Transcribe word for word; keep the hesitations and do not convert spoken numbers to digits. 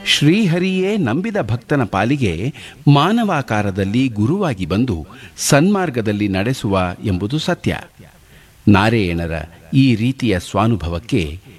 ಶ್ರೀಹರಿಯೇ ನಂಬಿದ ಭಕ್ತನ ಪಾಲಿಗೆ ಮಾನವಾಕಾರದಲ್ಲಿ ಗುರುವಾಗಿ ಬಂದು ಸನ್ಮಾರ್ಗದಲ್ಲಿ ನಡೆಸುವ ಎಂಬುದು ಸತ್ಯ. ನಾರಾಯಣರ ಈ ರೀತಿಯ ಸ್ವಾನುಭವಕ್ಕೆ